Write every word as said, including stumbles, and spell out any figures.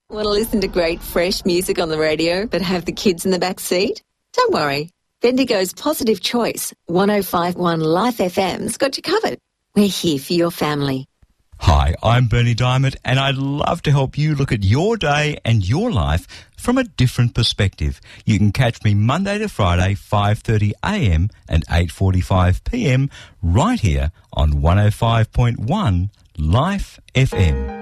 Want to listen to great fresh music on the radio but have the kids in the back seat? Don't worry. Bendigo's Positive Choice one oh five point one Life F M's got you covered. We're here for your family. Hi, I'm Bernie Diamond, and I'd love to help you look at your day and your life from a different perspective. You can catch me Monday to Friday, five thirty a m and eight forty-five p m right here on one oh five point one Life F M.